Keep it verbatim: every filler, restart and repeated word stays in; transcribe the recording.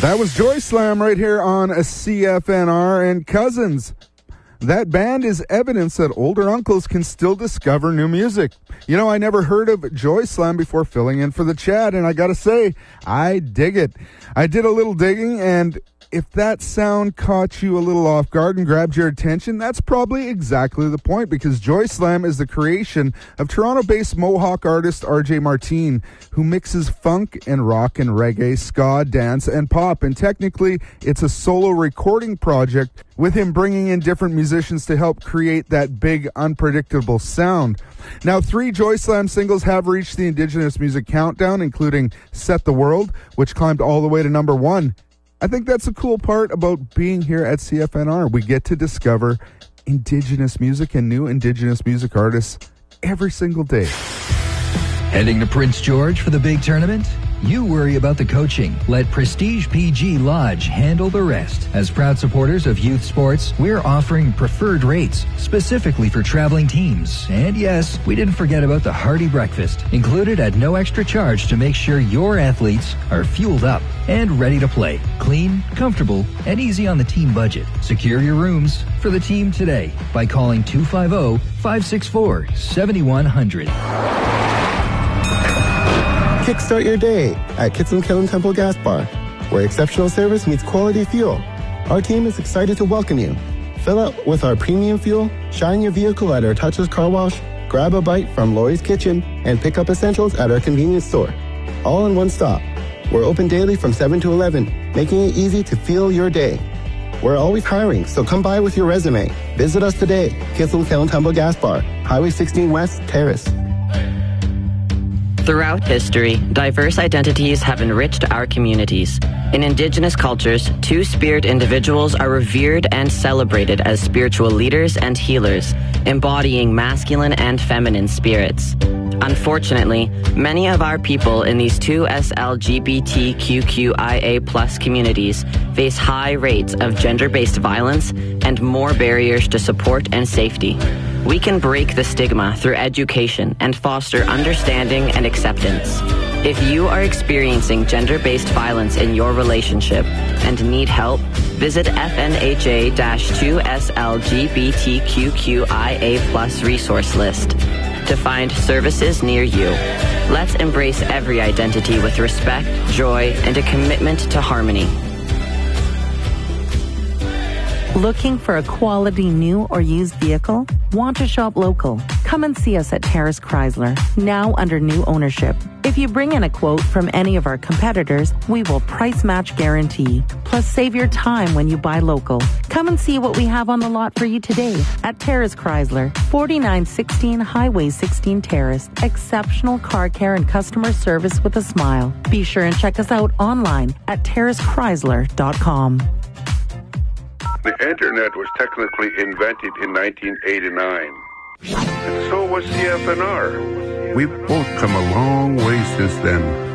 That was Joy Slam right here on a C F N R. And Cousins, that band is evidence that older uncles can still discover new music. You know, I never heard of Joy Slam before filling in for the chat, and I gotta say, I dig it. I did a little digging, and if that sound caught you a little off guard and grabbed your attention, that's probably exactly the point, because Joy Slam is the creation of Toronto-based Mohawk artist R J Martin, who mixes funk and rock and reggae, ska, dance, and pop. And technically, it's a solo recording project with him bringing in different musicians to help create that big, unpredictable sound. Now, three Joy Slam singles have reached the Indigenous Music Countdown, including Set the World, which climbed all the way to number one. I think that's a cool part about being here at C F N R. We get to discover Indigenous music and new Indigenous music artists every single day. Heading to Prince George for the big tournament? You worry about the coaching. Let Prestige P G Lodge handle the rest. As proud supporters of youth sports, we're offering preferred rates specifically for traveling teams. And yes, we didn't forget about the hearty breakfast, included at no extra charge to make sure your athletes are fueled up and ready to play. Clean, comfortable, and easy on the team budget. Secure your rooms for the team today by calling two five zero, five six four, seven one zero zero. Kickstart your day at Kitson Kiln Temple Gas Bar, where exceptional service meets quality fuel. Our team is excited to welcome you. Fill up with our premium fuel, shine your vehicle at our touchless car wash, grab a bite from Lori's Kitchen, and pick up essentials at our convenience store. All in one stop. We're open daily from seven to eleven, making it easy to fuel your day. We're always hiring, so come by with your resume. Visit us today, Kitson Kiln Temple Gas Bar, Highway sixteen West, Terrace. Throughout history, diverse identities have enriched our communities. In Indigenous cultures, two-spirit individuals are revered and celebrated as spiritual leaders and healers, embodying masculine and feminine spirits. Unfortunately, many of our people in these two S L G B T Q Q I A plus communities face high rates of gender-based violence and more barriers to support and safety. We can break the stigma through education and foster understanding and acceptance. If you are experiencing gender-based violence in your relationship and need help, visit F N H A two S L G B T Q Q I A plus resource list to find services near you. Let's embrace every identity with respect, joy, and a commitment to harmony. Looking for a quality new or used vehicle? Want to shop local? Come and see us at Terrace Chrysler, now under new ownership. If you bring in a quote from any of our competitors, we will price match guarantee. Plus, save your time when you buy local. Come and see what we have on the lot for you today at Terrace Chrysler, forty-nine sixteen Highway sixteen Terrace. Exceptional car care and customer service with a smile. Be sure and check us out online at terrace chrysler dot com. The internet was technically invented in nineteen eighty-nine, and so was C F N R. We've both come a long way since then.